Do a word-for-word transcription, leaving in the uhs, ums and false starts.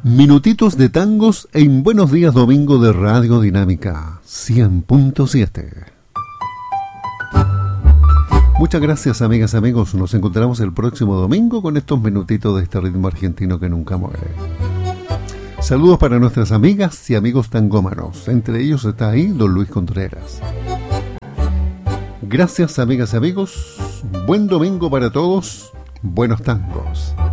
Minutitos de tangos en Buenos Días Domingo de Radio Dinámica cien punto siete. Muchas gracias, amigas y amigos. Nos encontramos el próximo domingo con estos minutitos de este ritmo argentino que nunca muere. Saludos para nuestras amigas y amigos tangómanos. Entre ellos está ahí don Luis Contreras. Gracias, amigas y amigos. Buen domingo para todos. Buenos tangos.